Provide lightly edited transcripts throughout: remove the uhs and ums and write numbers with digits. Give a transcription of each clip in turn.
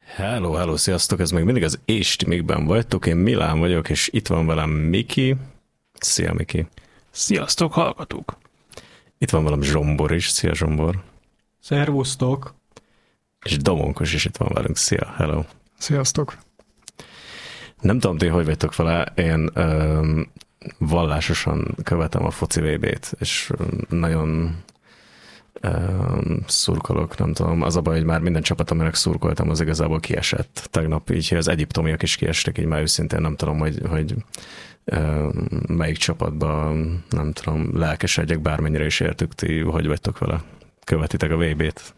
Hello, hello, sziasztok! Ez még mindig az Éstimikben vagytok, én Milán vagyok, és itt van velem Miki. Szia, Miki! Sziasztok, hallgatók! Itt van velem Zsombor is. Szia, Zsombor! Szervusztok! És Domonkos is itt van velünk. Szia, hello! Sziasztok! Nem tudom, ti hogy vagytok vele, én vallásosan követem a foci VB-t, és nagyon szurkolok, nem tudom. Az a baj, hogy már minden csapat, aminek szurkoltam, az igazából kiesett. Tegnap így az egyiptomiak is kiestek, így már őszintén nem tudom, hogy melyik csapatban, nem tudom, lelkesedjek, bármennyire is értük, ti hogy vagytok vele? Követitek a VB-t?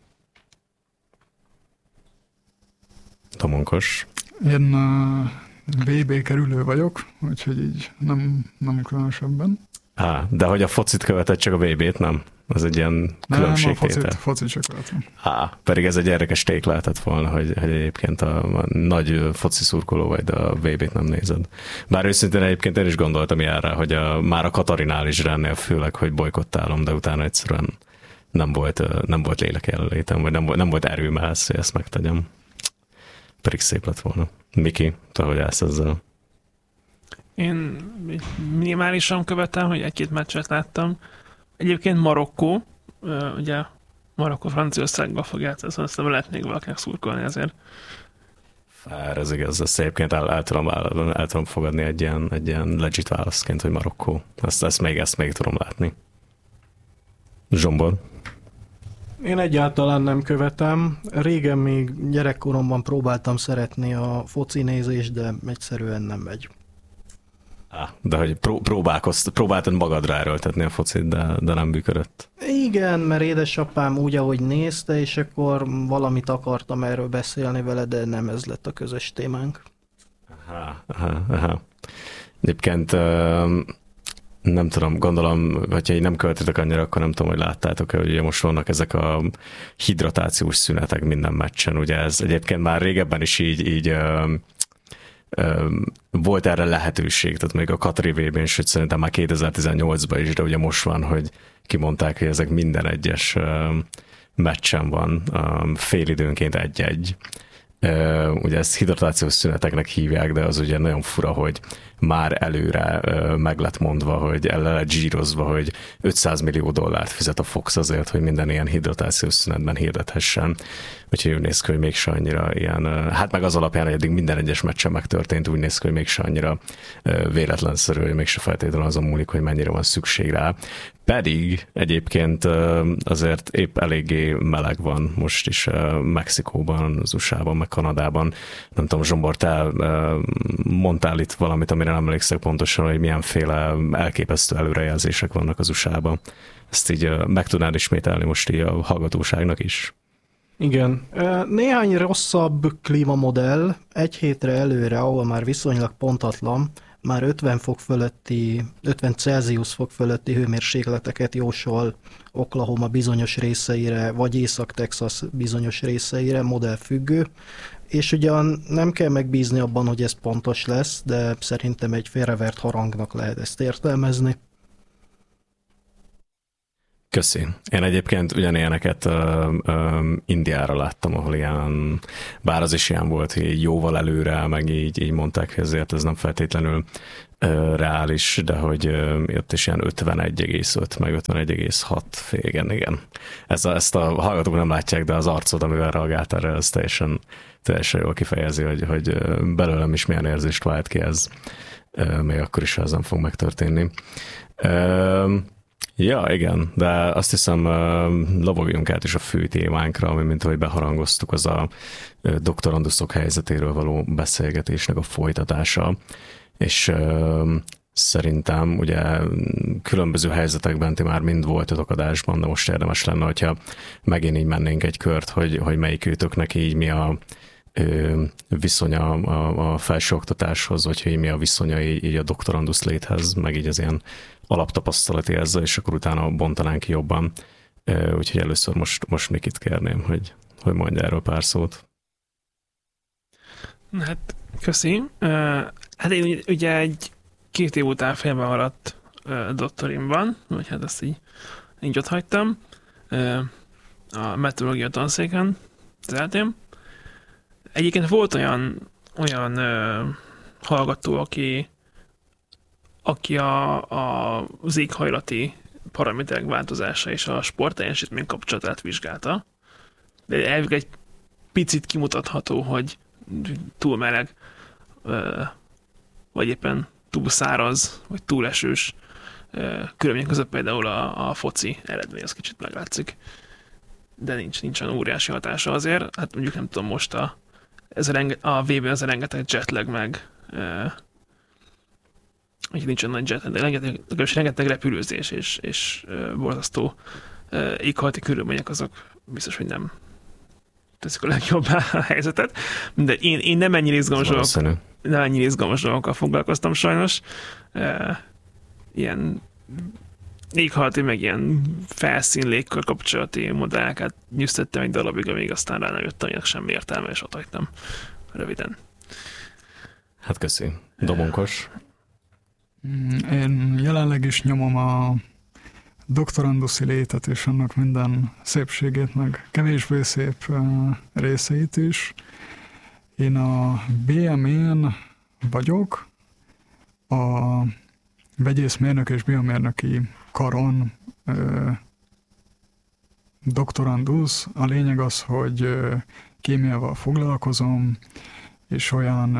Tomonkos. Én VB kerülő vagyok, úgyhogy így nem különösebben. De hogy a focit követett, csak a VB-t nem? Az egy ilyen különbségtétel. Nem, a focit csak követem. Pedig ez egy érdekes ték lehetett volna, hogy egyébként a nagy foci szurkoló vagy, de a VB-t nem nézed. Bár őszintén egyébként én is gondoltam ilyenre, hogy már a Katarinál is rennél főleg, hogy bolykottálom, de utána egyszerűen nem volt lélek jelenlétem, vagy nem volt erőm ehhez, hogy ezt megtegyem. Pedig szép lett volna. Miki, te hogy állsz ezzel? Én minimálisan követem, hogy egy-két meccset láttam. Egyébként Marokkó, ugye Marokkó Franciaországban fog játszani, szóval ezt nem lehet még valakinek szurkolni ezért. Ez igaz, ezt egyébként el tudom fogadni egy ilyen legit válaszként, hogy Marokkó. Ezt még tudom látni. Zsombor? Én egyáltalán nem követem. Régen még gyerekkoromban próbáltam szeretni a foci nézést, de egyszerűen nem megy. De hogy próbáltad magadra erőltetni a focit, de nem működött. Igen, mert édesapám úgy, ahogy nézte, és akkor valamit akartam erről beszélni vele, de nem ez lett a közös témánk. Aha. Egyébként nem tudom, gondolom, hogyha így nem követitek annyira, akkor nem tudom, hogy láttátok-e, hogy ugye most vannak ezek a hidratációs szünetek minden meccsen. Ugye ez egyébként már régebben is így volt erre lehetőség, tehát még a Katari VB-n, sőt szerintem már 2018-ban is, de ugye most van, hogy kimondták, hogy ezek minden egyes meccsen van, félidőnként egy-egy. Ugye ezt hidratációs szüneteknek hívják, de az ugye nagyon fura, hogy már előre meg lett mondva, hogy el lett zsírozva, hogy $500 millió fizet a Fox azért, hogy minden ilyen hidratációs szünetben hirdethessen. Úgyhogy úgy néz ki, hogy mégse annyira ilyen, hát meg az alapján, hogy eddig minden egyes meccsen megtörtént, úgy néz ki, hogy mégse annyira véletlenszerű, hogy mégse feltétlenül azon múlik, hogy mennyire van szükség rá. Pedig egyébként azért épp eléggé meleg van most is Mexikóban, az USA-ban, meg Kanadában. Nem tudom, Zsombor, te mondtál itt valamit, amire nem emlékszek pontosan, hogy milyenféle elképesztő előrejelzések vannak az USA-ban. Ezt így meg tudnád ismételni most így a hallgatóságnak is? Igen. Néhány rosszabb klímamodell egy hétre előre, ahol már viszonylag pontatlan, már 50 Celsius fok fölötti hőmérsékleteket jósol Oklahoma bizonyos részeire, vagy Észak-Texas bizonyos részeire, modellfüggő, és ugyan nem kell megbízni abban, hogy ez pontos lesz, de szerintem egy félrevert harangnak lehet ezt értelmezni. Köszi. Én egyébként ugyanilyeneket Indiára láttam, ahol ilyen, bár az is ilyen volt, hogy jóval előre, meg így mondták, hogy ezért ez nem feltétlenül reális, de hogy ott is ilyen 51,5, meg 51,6, igen. Ezt a hallgatók nem látják, de az arcod, amivel reagált erre, ez teljesen jól kifejezi, hogy belőlem is milyen érzést vált ki ez, még akkor is, ha ez nem fog megtörténni. Ja, igen, de azt hiszem lovagjunk át is a fő témánkra, ami mint ahogy beharangoztuk, az a doktoranduszok helyzetéről való beszélgetésnek a folytatása, és szerintem ugye különböző helyzetekben ti már mind voltatok adásban, de most érdemes lenne, hogyha megint így mennénk egy kört, hogy melyik őtöknek így mi a viszonya a felsőoktatáshoz, vagy hogy mi a viszonya így a doktorandusz léthez, meg így az ilyen alaptapasztalati ezzel, és akkor utána bontanánk ki jobban. Úgyhogy először most Mikit kérném, hogy mondja erről pár szót. Hát, köszi. Hát én ugye 2 év után félbe maradt doktorimban, vagy hát ezt így ott hagytam. A meteorológia tanszéken, az eltém. Egyébként volt olyan hallgató, aki az éghajlati paraméterek változása és a sportteljesítmény kapcsolatát vizsgálta, de elvég egy picit kimutatható, hogy túl meleg, vagy éppen túl száraz, vagy túl esős körülmények között például a foci eredmény az kicsit meglátszik. De nincs olyan óriási hatása azért. Hát mondjuk nem tudom, most a VB az a rengeteg jetlag meg hogy nincs olyan nagy jetlag, de rengeteg repülőzés és borzasztó éghajlati körülmények azok biztos, hogy nem teszik a legjobbá a helyzetet. De én nem ennyire izgalmas dolgokkal foglalkoztam sajnos. Ilyen éghajlati, meg ilyen felszínlégkör kapcsolati modelleket nyűsztettem egy darabig, amíg aztán rá nem jöttem, aminek semmi értelme, és ott hagytam röviden. Hát köszi. Domonkos? Én jelenleg is nyomom a doktoranduszi létet és annak minden szépségét, meg kevésbé szép részeit is. Én a BM-én vagyok, a vegyészmérnök és biomérnöki karon doktorandusz. A lényeg az, hogy kémiával foglalkozom, és olyan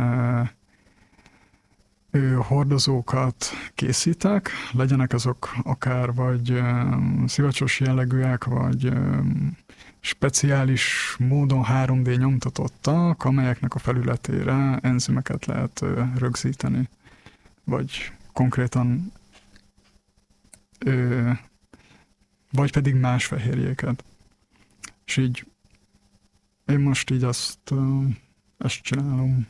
hordozókat készítek, legyenek azok akár vagy szivacsos jellegűek, vagy speciális módon 3D nyomtatottak, amelyeknek a felületére enzimeket lehet rögzíteni, vagy konkrétan vagy pedig más fehérjéket. És így én most így ezt csinálom.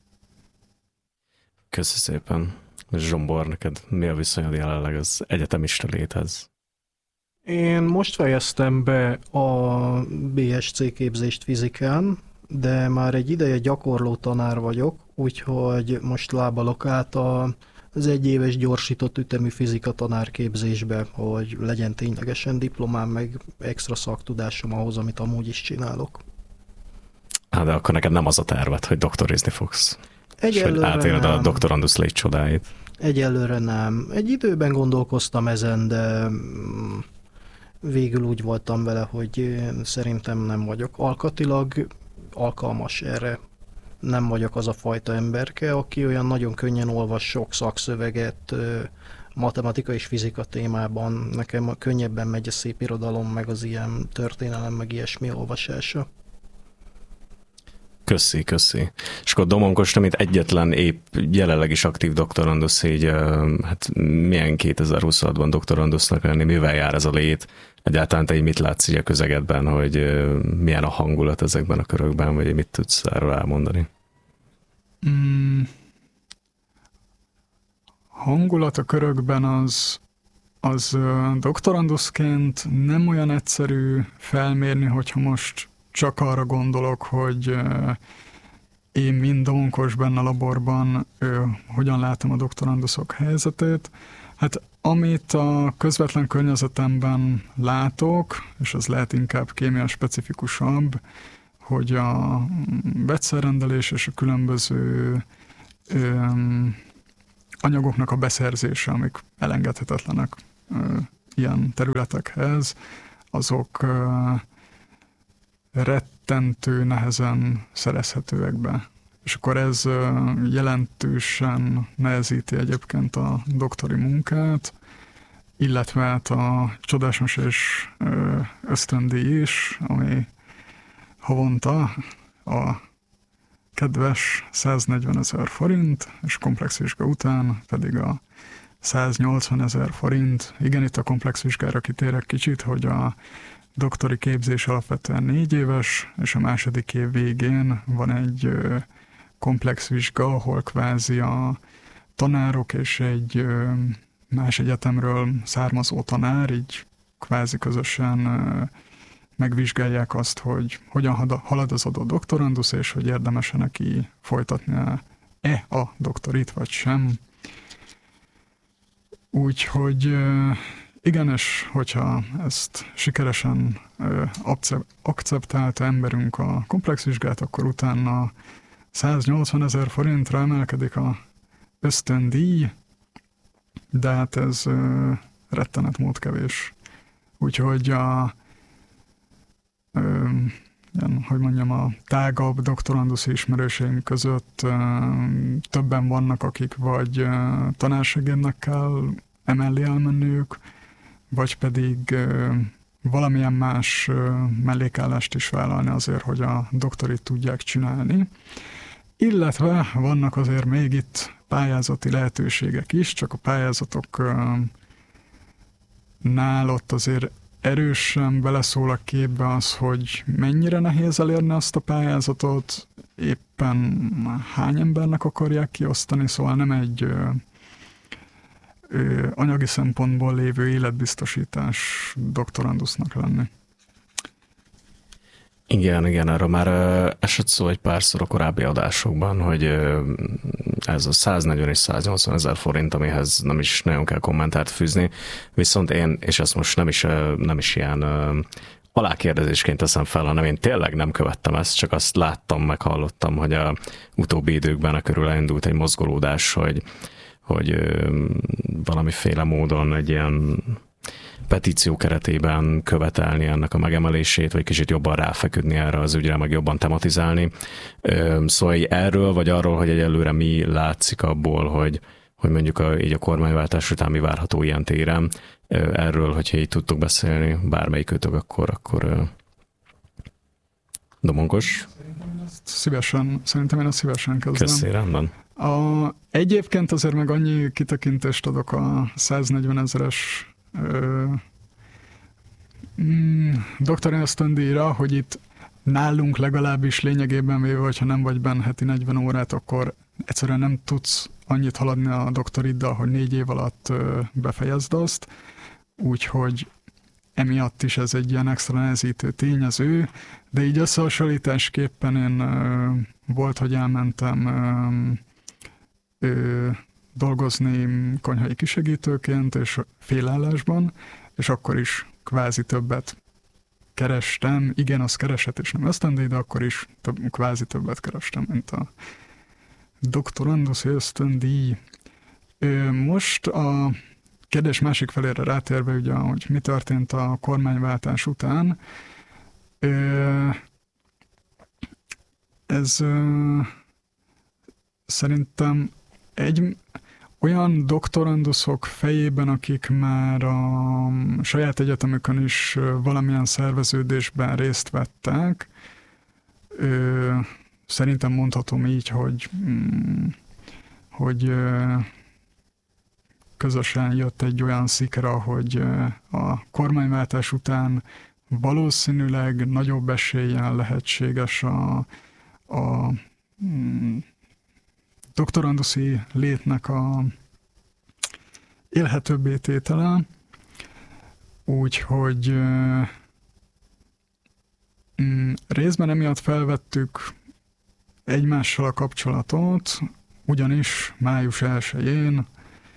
Köszi szépen. Zsombor, neked mi a viszonyod jelenleg az egyetemista léthez? Én most fejeztem be a BSc képzést fizikán, de már egy ideje gyakorló tanár vagyok, úgyhogy most lábalok át az egyéves gyorsított ütemű fizika tanárképzésbe, hogy legyen ténylegesen diplomám, meg extra szaktudásom ahhoz, amit amúgy is csinálok. De akkor neked nem az a terved, hogy doktorizni fogsz? Egyelőre és hogy átéled nem. A doktorandusz létcsodáit? Egyelőre nem. Egy időben gondolkoztam ezen, de végül úgy voltam vele, hogy szerintem nem vagyok alkatilag alkalmas erre. Nem vagyok az a fajta emberke, aki olyan nagyon könnyen olvas sok szakszöveget matematika és fizika témában. Nekem könnyebben megy a szép irodalom, meg az ilyen történelem, meg ilyesmi olvasása. Köszi. És akkor Domonkos, mint egyetlen épp jelenleg is aktív doktorandusz, így hát milyen 2026-ban doktorandusznak lenni, mivel jár ez a lét? Egyáltalán te így mit látsz így a közegedben, hogy milyen a hangulat ezekben a körökben, vagy mit tudsz erről elmondani? Hangulat a körökben az doktoranduszként nem olyan egyszerű felmérni, hogyha most csak arra gondolok, hogy én, mint Domonkos benne a laborban, hogyan látom a doktoranduszok helyzetét. Hát amit a közvetlen környezetemben látok, és az lehet inkább kémia specifikusabb, hogy a vegyszerrendelés és a különböző anyagoknak a beszerzése, amik elengedhetetlenek ilyen területekhez, azok rettentő nehezen szerezhetőek be. És akkor ez jelentősen nehezíti egyébként a doktori munkát, illetve hát a csodásos és ösztöndíj is, ami havonta a kedves 140 000 forint, és komplex vizsga után pedig a 180 000 forint. Igen, itt a komplex vizsgára kitérek kicsit, hogy a doktori képzés alapvetően 4 éves, és a második év végén van egy komplex vizsga, ahol kvázi a tanárok és egy más egyetemről származó tanár így kvázi közösen megvizsgálják azt, hogy hogyan halad az adott doktorandusz, és hogy érdemes-e neki folytatnia-e a doktorit, vagy sem. Úgyhogy Igen, és hogyha ezt sikeresen akceptálta emberünk a komplex vizsgát, akkor utána 180 000 forintra emelkedik a ösztöndíj, de hát ez rettenet mód kevés. Úgyhogy a tágabb doktoranduszi ismerőseim között többen vannak, akik vagy tanársegédnek kell emellé elmenniük, vagy pedig valamilyen más mellékállást is vállalni azért, hogy a doktorit tudják csinálni. Illetve vannak azért még itt pályázati lehetőségek is, csak a pályázatoknál ott azért erősen beleszól a képbe az, hogy mennyire nehéz elérni azt a pályázatot, éppen hány embernek akarják kiosztani, szóval nem egy anyagi szempontból lévő életbiztosítás doktorandusznak lenni. Igen, erről már esett szó egy párszor a korábbi adásokban, hogy ez a 140 és 180 000 forint, amihez nem is nagyon kell kommentárt fűzni, viszont én, és ezt most nem is ilyen alákérdezésként teszem fel, hanem én tényleg nem követtem ezt, csak azt láttam, meghallottam, hogy a utóbbi időkben körül elindult egy mozgolódás, hogy valamiféle módon egy ilyen petíció keretében követelni ennek a megemelését, vagy kicsit jobban ráfeküdni erre az ügyre, meg jobban tematizálni. Szóval erről, vagy arról, hogy egyelőre mi látszik abból, hogy mondjuk így a kormányváltás után mi várható ilyen téren, erről, hogyha így tudtok beszélni, bármelyikőtök, akkor Domonkos. Szerintem én ezt szívesen kezdem. Köszi, rendben. Egyébként azért meg annyi kitekintést adok a 140 000-es doktori ösztöndíjra, hogy itt nálunk legalábbis lényegében véve, hogyha nem vagy benne heti 40 órát, akkor egyszerűen nem tudsz annyit haladni a doktoriddal, hogy 4 év alatt befejezd azt, úgyhogy emiatt is ez egy ilyen extra nehezítő tényező, de így összehasonlításképpen én volt, hogy elmentem dolgozni konyhai kisegítőként és félállásban, és akkor is kvázi többet kerestem. Igen, az keresett és nem ösztöndíj, de akkor is kvázi többet kerestem, mint a doktoranduszi ösztöndíj. Most a kérdés másik felére rátérve, ugye, hogy mi történt a kormányváltás után, ez szerintem egy olyan doktoranduszok fejében, akik már a saját egyetemükön is valamilyen szerveződésben részt vettek, szerintem mondhatom így, hogy közösen jött egy olyan szikra, hogy a kormányváltás után valószínűleg nagyobb eséllyel lehetséges a doktoranduszi létnek a élhetőbbé tétele, úgyhogy részben emiatt felvettük egymással a kapcsolatot, ugyanis május 1-én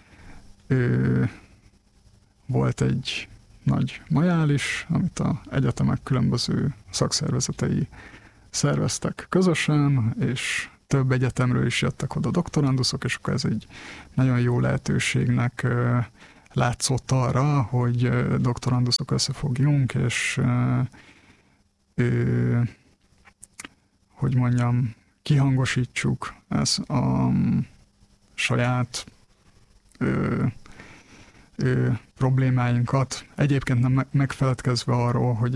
volt egy nagy majális, amit az egyetemek különböző szakszervezetei szerveztek közösen, és több egyetemről is jöttek oda doktoranduszok, és akkor ez egy nagyon jó lehetőségnek látszott arra, hogy doktoranduszok összefogjunk, és hogy mondjam, kihangosítsuk ezt a saját problémáinkat. Egyébként nem megfeledkezve arról, hogy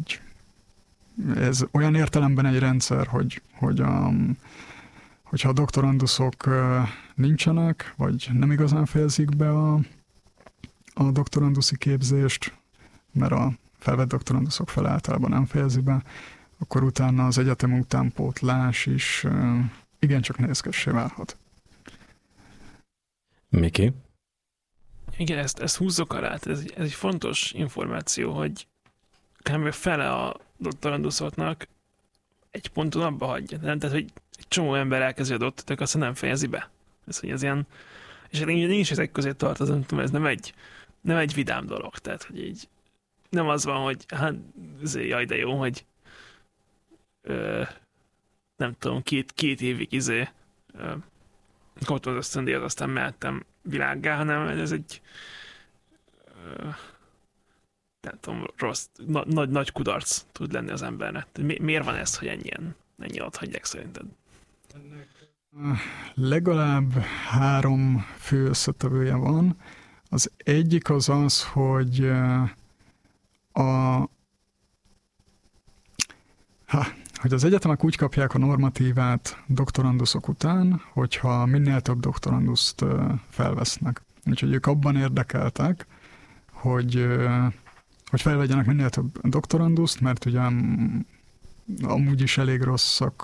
ez olyan értelemben egy rendszer, hogyha a doktoranduszok nincsenek, vagy nem igazán fejezik be a doktoranduszi képzést, mert a felvett doktoranduszok fel általában nem fejezi be, akkor utána az egyetem utánpótlás is igencsak nehézkessé válhat. Miki? Igen, ezt húzzok alá, ez egy fontos információ, hogy kb. Fele a doktoranduszoknak egy ponton abba hagyja. Tehát, hogy egy csomó ember elkezdi a doktorat, aztán nem fejezi be. Ez ilyen, és én is ezek közé tartozom, ez nem egy nem egy vidám dolog, tehát hogy így nem az van, hogy hát jaj, de jó, hogy nem tudom, két évig kaptam az ösztöndíjat, aztán mehettem világgá, hanem ez egy nem tudom, rossz, nagy kudarc tud lenni az embernek. Miért van ez, hogy ennyien ott hagyják szerinted? Legalább 3 fő összetevője van. Az egyik az, hogy hogy az egyetemek úgy kapják a normatívát doktoranduszok után, hogyha minél több doktoranduszt felvesznek. Úgyhogy ők abban érdekeltek, hogy felvegyenek minél több doktoranduszt, mert ugye amúgy is elég rosszak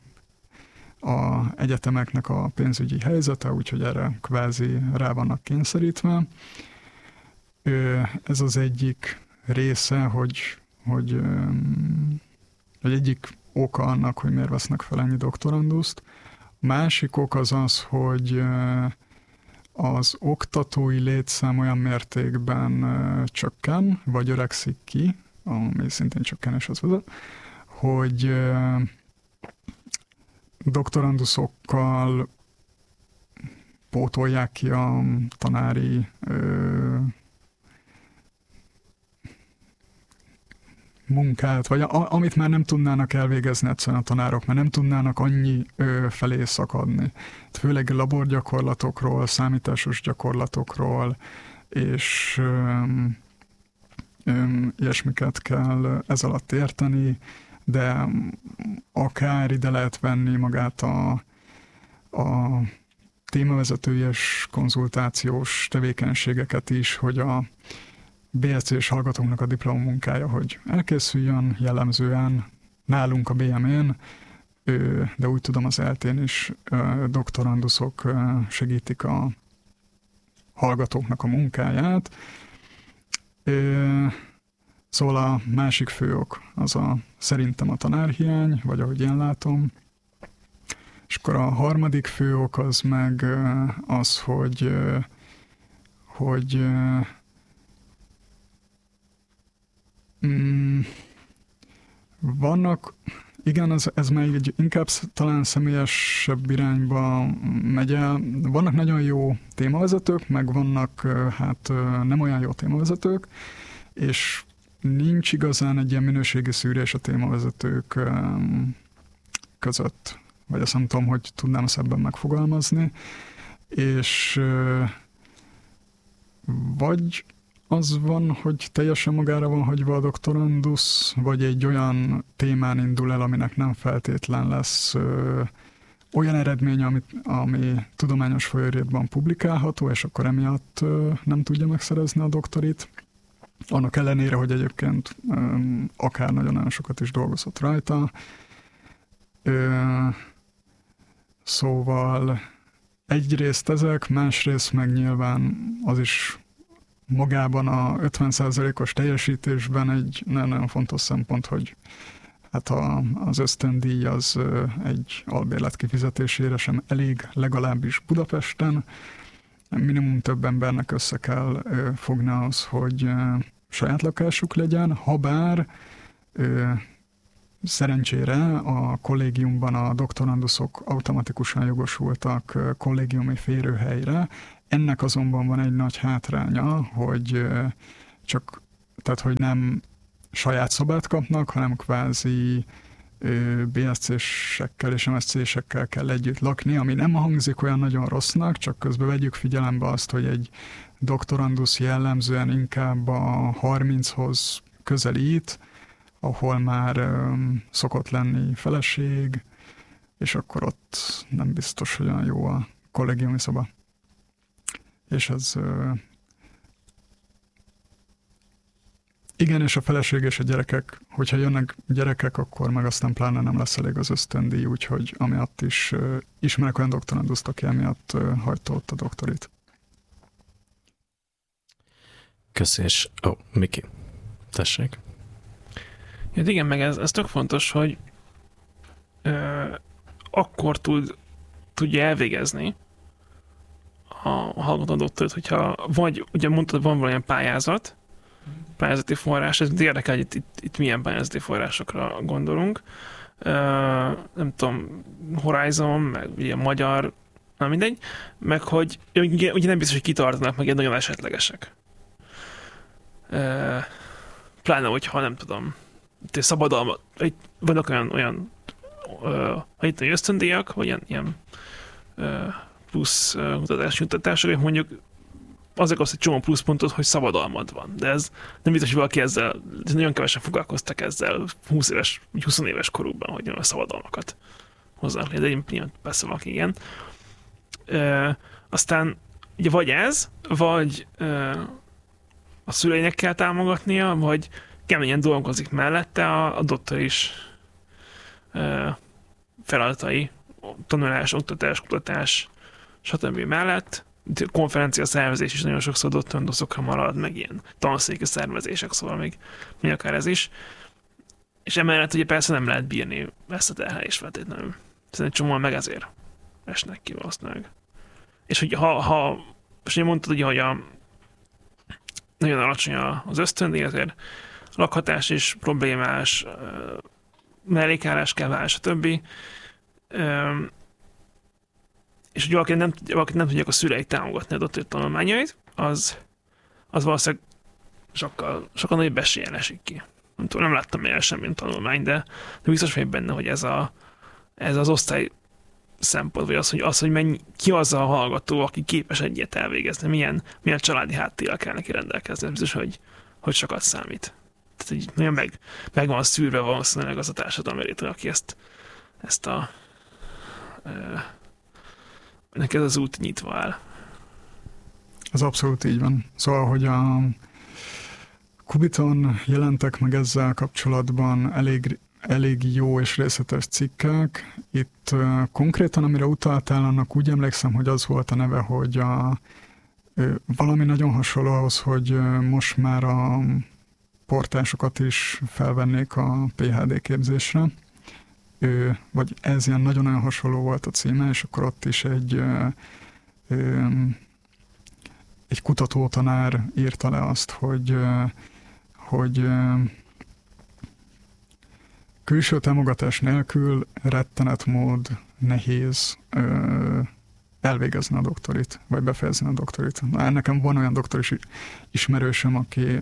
a egyetemeknek a pénzügyi helyzete, úgyhogy erre kvázi rá vannak kényszerítve. Ez az egyik része, hogy egyik oka annak, hogy miért vesznek fel ennyi doktoranduszt. A másik ok az, hogy az oktatói létszám olyan mértékben csökken, vagy öregszik ki, ami szintén csökkenéshez vezet, hogy doktoranduszokkal pótolják ki a tanári munkát, vagy amit már nem tudnának elvégezni egyszerűen a tanárok, mert nem tudnának annyi felé szakadni. Főleg laborgyakorlatokról, számításos gyakorlatokról, és ilyesmiket kell ez alatt érteni, de akár ide lehet venni magát a témavezetői és konzultációs tevékenységeket is, hogy a BSc-s hallgatóknak a diplomamunkája, hogy elkészüljön jellemzően nálunk a BM-én, de úgy tudom az ELTén is doktoranduszok segítik a hallgatóknak a munkáját. Szóval a másik fő ok az szerintem a tanárhiány, vagy ahogy én látom. És akkor a harmadik fő ok az meg az, hogy vannak, igen, ez még inkább talán személyesebb irányba megy el. Vannak nagyon jó témavezetők, meg vannak nem olyan jó témavezetők, és nincs igazán egy ilyen minőségi szűrés a témavezetők között. Vagy azt nem tudom, hogy tudnám ezt ebben megfogalmazni. És vagy az van, hogy teljesen magára van hagyva a doktorandusz, vagy egy olyan témán indul el, aminek nem feltétlen lesz olyan eredménye, ami tudományos folyóiratban publikálható, és akkor emiatt nem tudja megszerezni a doktorit. Annak ellenére, hogy egyébként akár nagyon sokat is dolgozott rajta. Szóval egyrészt ezek, másrészt meg nyilván az is magában a 50%-os teljesítésben egy nagyon fontos szempont, hogy hát az ösztöndíj az egy albérlet kifizetésére sem elég, legalábbis Budapesten. Minimum több embernek össze kell fogni ahhoz, hogy saját lakásuk legyen, habár szerencsére a kollégiumban a doktoranduszok automatikusan jogosultak kollégiumi férőhelyre. Ennek azonban van egy nagy hátránya, hogy hogy nem saját szobát kapnak, hanem kvázi BSc-sekkel és MSc-sekkel kell együtt lakni, ami nem hangzik olyan nagyon rossznak, csak közben vegyük figyelembe azt, hogy egy doktorandusz jellemzően inkább a 30-hoz közelít, ahol már szokott lenni feleség, és akkor ott nem biztos, hogy olyan jó a kollégiumi szoba. És ez igen, és a feleség és a gyerekek, hogyha jönnek gyerekek, akkor meg aztán pláne nem lesz elég az ösztöndíj, úgyhogy amiatt is ismerek olyan doktoranduszt, aki emiatt hagyta ott a doktorit. Köszi, és Miki, tessék. Ja, igen, meg ez tök fontos, hogy akkor tudja elvégezni a hallgató doktorit, hogyha vagy, ugye mondtad, van valamilyen pályázati forrás, ez érdekel, hogy itt milyen pályázati forrásokra gondolunk. Nem tudom, Horizon, meg ugye magyar, na mindegy, meg hogy ugye nem biztos, hogy kitartanak, meg egy nagyon esetlegesek. Pláne, hogyha nem tudom, szabadalmat, vannak olyan ösztöndíjak, vagy ilyen plusz kutatások, hogy mondjuk azért azt egy csomó pluszpontot, hogy szabadalmad van. De ez nem biztos, hogy valaki ezzel, nagyon kevesen foglalkoztak ezzel 20 éves korukban, hogy a szabadalmakat hozzanak létre, de én persze valaki igen. Aztán ugye vagy ez, vagy a szüleinek kell támogatnia, vagy keményen dolgozik mellette a doktor is feladatai, tanulás, oktatás, kutatás, stb. Mellett. Konferencia szervezés is nagyon sokszor doktorandusokra marad, meg ilyen tanszéki szervezések, szóval még akár ez is. És emellett ugye persze nem lehet bírni ezt a terhelést feltétlenül. Szerintem csomóan meg ezért esnek ki valószínűleg. És hogy és ugye mondtad ugye, hogy nagyon alacsony az ösztöndíj, ezért lakhatás is problémás, mellékállás kell válni, stb. És hogy valaki nem tudják a szüleit támogatni a doktori tanulmányait, az valószínűleg sokkal nagyobb esélyen esik ki. Nem láttam még semmilyen tanulmány, de biztos vagyok benne, hogy ez az osztály szempont, vagy hogy ki az a hallgató, aki képes egy ilyet elvégezni, milyen családi háttérrel kell neki rendelkezni, biztos, hogy sokat számít. Tehát így nagyon meg van szűrve valószínűleg az a társadalmi réteg, aki ezt a neki ez az út nyitva áll. Ez abszolút így van. Szóval, hogy a Kubiton jelentek meg ezzel kapcsolatban elég jó és részletes cikkek. Itt konkrétan, amire utaltál, annak úgy emlékszem, hogy az volt a neve, hogy valami nagyon hasonló ahhoz, hogy most már a portásokat is felvennék a PhD képzésre. Vagy ez ilyen nagyon-nagyon hasonló volt a címe, és akkor ott is egy kutatótanár írta le azt, hogy külső támogatás nélkül rettenet mód nehéz elvégezni a doktorit, vagy befejezni a doktorit. Nekem van olyan doktor ismerősöm,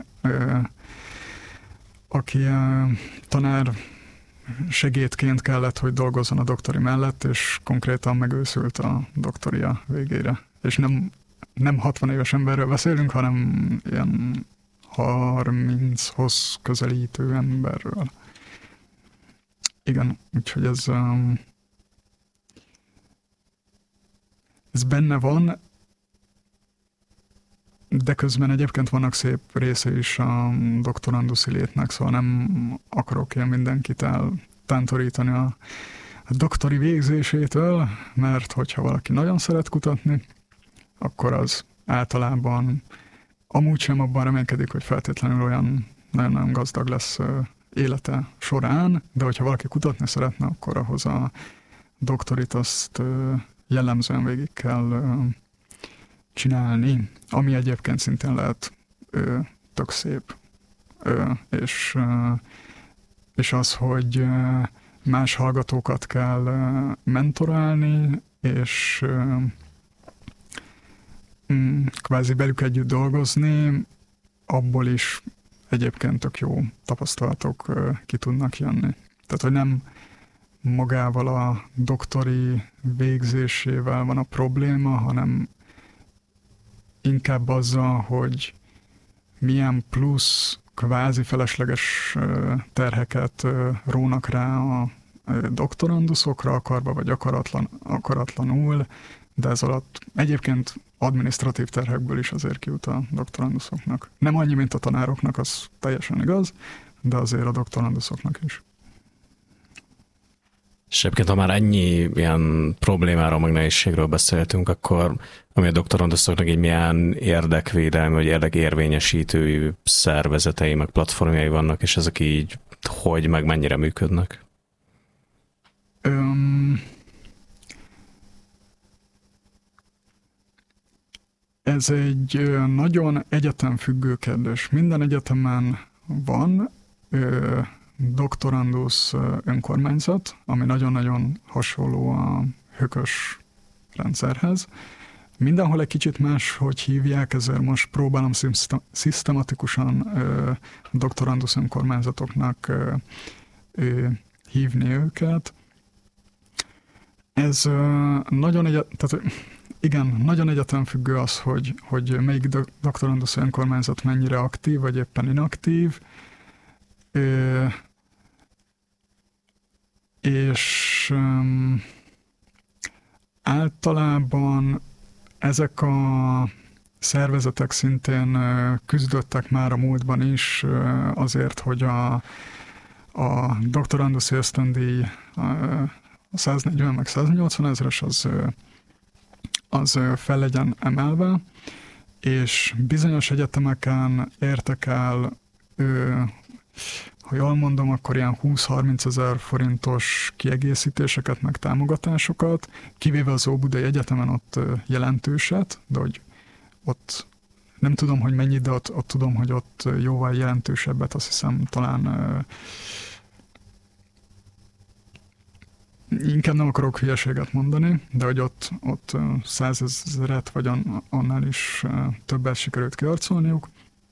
aki tanár segédként kellett, hogy dolgozzon a doktori mellett, és konkrétan megőszült a doktoria végére. És nem 60 éves emberről beszélünk, hanem ilyen 30-hoz közelítő emberről. Igen, úgyhogy ez benne van, de közben egyébként vannak szép része is a doktoranduszi létnek, szóval nem akarok ilyen mindenkit eltántorítani a doktori végzésétől, mert hogyha valaki nagyon szeret kutatni, akkor az általában amúgy sem abban reménykedik, hogy feltétlenül olyan nagyon-nagyon gazdag lesz élete során, de hogyha valaki kutatni szeretne, akkor ahhoz a doktorit azt jellemzően végig kell csinálni, ami egyébként szintén lehet tök szép. És az, hogy más hallgatókat kell mentorálni, és kvázi velük együtt dolgozni, abból is egyébként tök jó tapasztalatok ki tudnak jönni. Tehát, hogy nem magával a doktori végzésével van a probléma, hanem inkább azzal, hogy milyen plusz kvázi felesleges terheket rónak rá a doktoranduszokra, akarva vagy akaratlanul, de ez alatt egyébként adminisztratív terhekből is azért kijut a doktoranduszoknak. Nem annyi, mint a tanároknak, az teljesen igaz, de azért a doktoranduszoknak is. És egyébként, ha már ennyi ilyen problémáról, meg nehézségről beszéltünk, akkor ami a doktoranduszoknak egy milyen érdekvédelmi, vagy érdekérvényesítő szervezetei, meg platformjai vannak, és ezek így hogy, meg mennyire működnek? Ez egy nagyon egyetemfüggő kérdés. Minden egyetemen van doktorandusz önkormányzat, ami nagyon-nagyon hasonló a hökös rendszerhez. Mindenhol egy kicsit más, hogy hívják, ezért most próbálom szisztematikusan doktorandusz önkormányzatoknak hívni őket. Ez nagyon nagyon egyetemfüggő az, hogy melyik doktorandusz önkormányzat mennyire aktív, vagy éppen inaktív. És általában ezek a szervezetek szintén küzdöttek már a múltban is azért, hogy a doktoranduszi ösztöndíj a 140 meg 180 ezeres az fel legyen emelve, és bizonyos egyetemeken értek el, ha jól mondom, akkor ilyen 20-30 ezer forintos kiegészítéseket, meg támogatásokat, kivéve az Óbudai Egyetemen ott jelentőset, de hogy ott nem tudom, hogy mennyi, de ott tudom, hogy ott jóval jelentősebbet, azt hiszem talán inkább nem akarok hülyeséget mondani, de hogy ott 100 000-et, vagy annál is többet sikerült kiarcolniuk.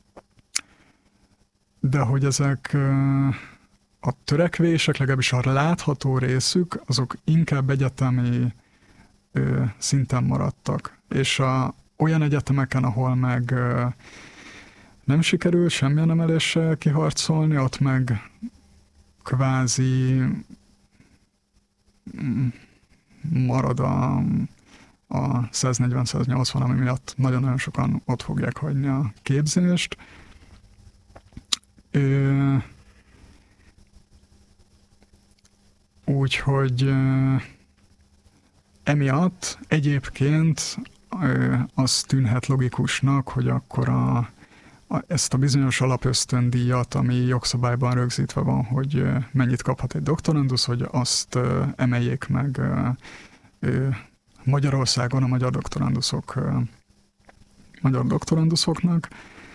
De hogy ezek a törekvések, legalábbis a látható részük, azok inkább egyetemi szinten maradtak. És olyan egyetemeken, ahol meg nem sikerült semmilyen emeléssel kiharcolni, ott meg kvázi marad a 140-180, ami miatt nagyon-nagyon sokan ott fogják hagyni a képzést. Úgyhogy emiatt egyébként az tűnhet logikusnak, hogy akkor ezt a bizonyos alapösztöndíjat, ami jogszabályban rögzítve van, hogy mennyit kaphat egy doktorandusz, hogy azt emeljék meg Magyarországon a magyar doktoranduszoknak.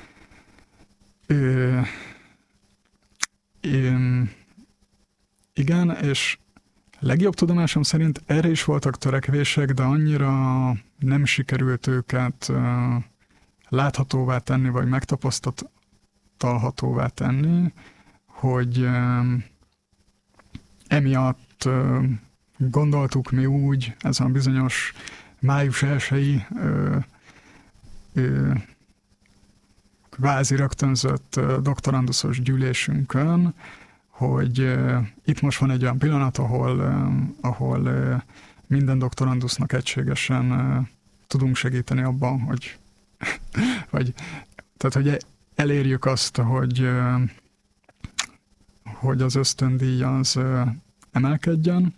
Igen, és legjobb tudomásom szerint erre is voltak törekvések, de annyira nem sikerült őket láthatóvá tenni, vagy megtapasztalhatóvá tenni, hogy emiatt gondoltuk mi úgy, ez a bizonyos május 1-i kvázi rögtönzött doktoranduszos gyűlésünkön, hogy itt most van egy olyan pillanat, ahol minden doktorandusznak egységesen tudunk segíteni abban, hogy elérjük azt, hogy az ösztöndíj az emelkedjen,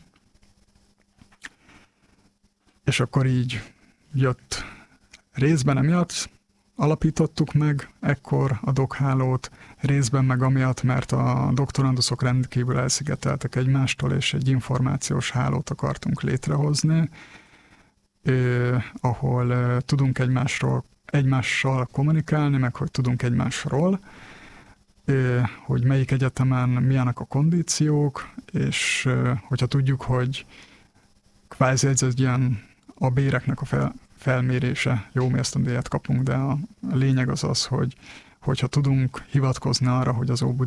és akkor így jött részben emiatt, alapítottuk meg ekkor a dokhálót, részben meg amiatt, mert a doktoranduszok rendkívül elszigeteltek egymástól, és egy információs hálót akartunk létrehozni, ahol tudunk egymással kommunikálni, meg hogy tudunk egymásról, hogy melyik egyetemen milyenek a kondíciók, és hogyha tudjuk, hogy kvázi ez egy ilyen a béreknek a felmérése, jó, mi ösztöndíjat kapunk, de a lényeg az, hogyha tudunk hivatkozni arra, hogy az Óbudai